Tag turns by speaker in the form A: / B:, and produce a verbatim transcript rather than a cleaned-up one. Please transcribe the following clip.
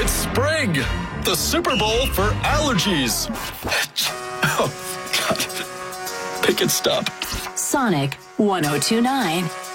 A: It's spring, the Super Bowl for allergies. Oh, God. Pick and stop.
B: Sonic one oh two nine.